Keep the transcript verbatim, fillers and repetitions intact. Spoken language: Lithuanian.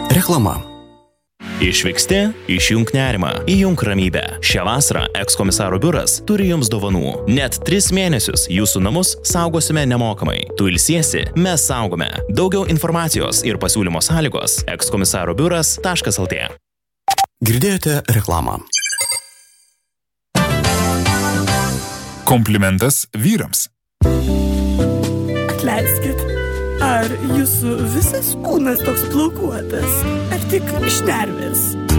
Reklama. Išvyksti, išjunk nerimą, įjunk ramybę. Šią vasarą ekskomisaro biuras turi jums dovanų. Net tris mėnesius jūsų namus saugosime nemokamai. Tu ilsiesi, mes saugome. Daugiau informacijos ir pasiūlymo sąlygos ekskomisaro biuras taškas lt. Girdėjote reklamą. Komplimentas vyrams. Atleiskit, ar jūsų visas kūnas toks plaukuotas, ar tik šnervės?